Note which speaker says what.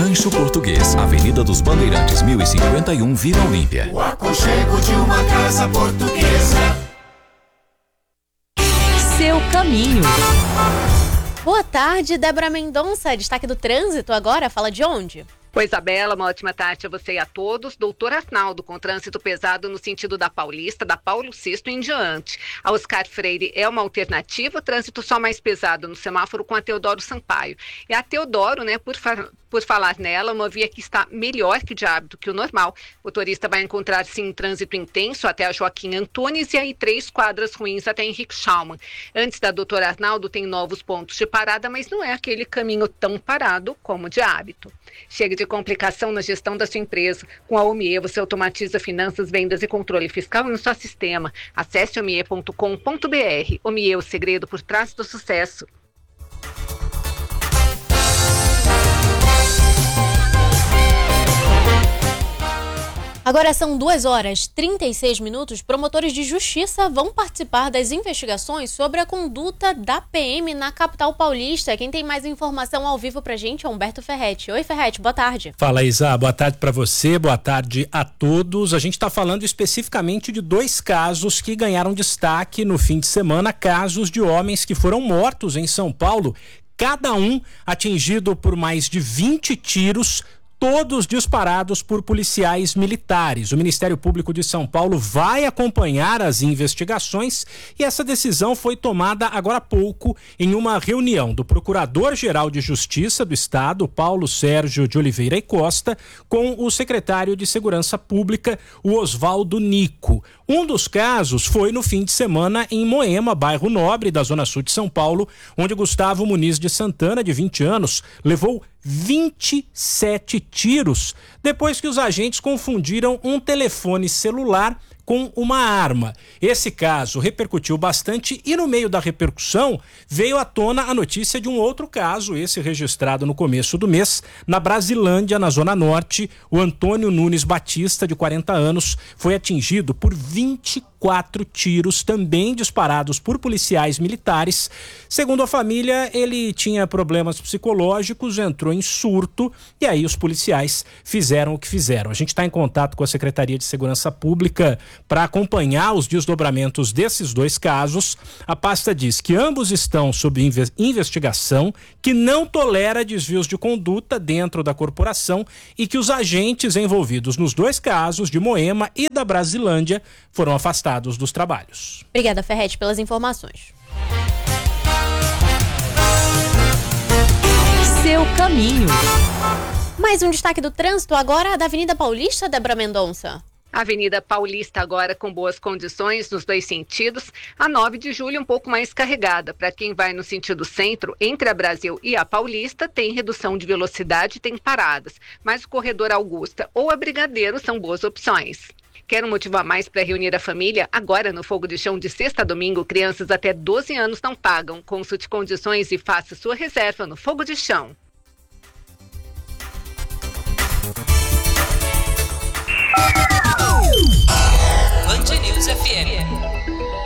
Speaker 1: Rancho Português, Avenida dos Bandeirantes, 1051, Vila Olímpia.
Speaker 2: O aconchego de uma casa portuguesa.
Speaker 3: Seu caminho. Boa tarde, Débora Mendonça. Destaque do trânsito agora, fala de onde?
Speaker 4: Oi, Isabela, uma ótima tarde a você e a todos. Doutor Arnaldo, com trânsito pesado no sentido da Paulista, da Paulo VI em diante. A Oscar Freire é uma alternativa, trânsito só mais pesado no semáforo com a Teodoro Sampaio. E a Teodoro, por falar nela, uma via que está melhor que de hábito que o normal. O motorista vai encontrar, sim, trânsito intenso até a Joaquim Antunes e aí 3 quadras ruins até Henrique Schaumann. Antes da Doutor Arnaldo tem novos pontos de parada, mas não é aquele caminho tão parado como de hábito. Chega de complicação na gestão da sua empresa. Com a OMIE, você automatiza finanças, vendas e controle fiscal no seu sistema. Acesse omie.com.br. OMIE, o segredo por trás do sucesso.
Speaker 3: Agora são 2h36. Promotores de justiça vão participar das investigações sobre a conduta da PM na capital paulista. Quem tem mais informação ao vivo pra gente é Humberto Ferretti. Oi, Ferretti, boa tarde.
Speaker 5: Fala, Isa, boa tarde pra você, boa tarde a todos. A gente tá falando especificamente de 2 casos que ganharam destaque no fim de semana, casos de homens que foram mortos em São Paulo, cada um atingido por mais de 20 tiros, todos disparados por policiais militares. O Ministério Público de São Paulo vai acompanhar as investigações e essa decisão foi tomada agora há pouco em uma reunião do Procurador-Geral de Justiça do Estado, Paulo Sérgio de Oliveira e Costa, com o secretário de Segurança Pública, o Oswaldo Nico. Um dos casos foi no fim de semana em Moema, bairro Nobre da Zona Sul de São Paulo, onde Gustavo Muniz de Santana, de 20 anos, levou 27 tiros depois que os agentes confundiram um telefone celular com uma arma. Esse caso repercutiu bastante e no meio da repercussão veio à tona a notícia de um outro caso, esse registrado no começo do mês, na Brasilândia, na Zona Norte. O Antônio Nunes Batista, de 40 anos, foi atingido por 24 tiros, também disparados por policiais militares. Segundo a família, ele tinha problemas psicológicos, entrou em surto e aí os policiais fizeram o que fizeram. A gente está em contato com a Secretaria de Segurança Pública para acompanhar os desdobramentos desses 2 casos. A pasta diz que ambos estão sob investigação, que não tolera desvios de conduta dentro da corporação e que os agentes envolvidos nos 2 casos, de Moema e da Brasilândia, foram afastados dos trabalhos.
Speaker 3: Obrigada, Ferretti, pelas informações. Seu caminho. Mais um destaque do trânsito agora da Avenida Paulista, Débora Mendonça.
Speaker 4: Avenida Paulista agora com boas condições nos 2 sentidos. A 9 de julho um pouco mais carregada. Para quem vai no sentido centro, entre a Brasil e a Paulista, tem redução de velocidade e tem paradas. Mas o corredor Augusta ou a Brigadeiro são boas opções. Quer um motivo a mais para reunir a família? Agora no Fogo de Chão de sexta a domingo, crianças até 12 anos não pagam. Consulte condições e faça sua reserva no Fogo de Chão.
Speaker 6: Band News FM.